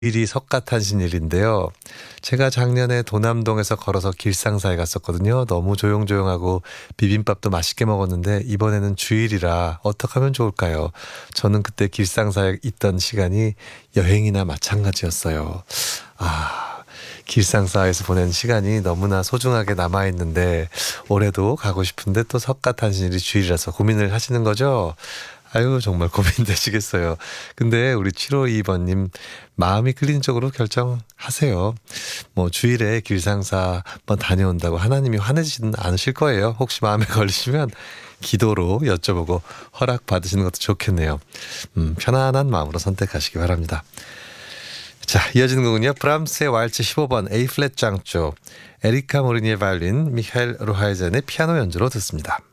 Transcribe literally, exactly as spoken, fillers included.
일이 석가탄신일인데요. 제가 작년에 도남동에서 걸어서 길상사에 갔었거든요. 너무 조용조용하고 비빔밥도 맛있게 먹었는데 이번에는 주일이라 어떻게 하면 좋을까요? 저는 그때 길상사에 있던 시간이 여행이나 마찬가지였어요. 아, 길상사에서 보낸 시간이 너무나 소중하게 남아있는데 올해도 가고 싶은데 또 석가탄신일이 주일이라서 고민을 하시는 거죠? 아유, 정말 고민되시겠어요. 근데 우리 칠오이 번님 마음이 끌리는 쪽으로 결정하세요. 뭐 주일에 길상사 한번 다녀온다고 하나님이 화내지는 않으실 거예요. 혹시 마음에 걸리시면 기도로 여쭤보고 허락 받으시는 것도 좋겠네요. 음, 편안한 마음으로 선택하시기 바랍니다. 자, 이어지는 곡은요. 브람스의 왈츠 십오 번 A 플랫 장조, 에리카 모리니의 바이올린, 미하엘 로하이젠의 피아노 연주로 듣습니다.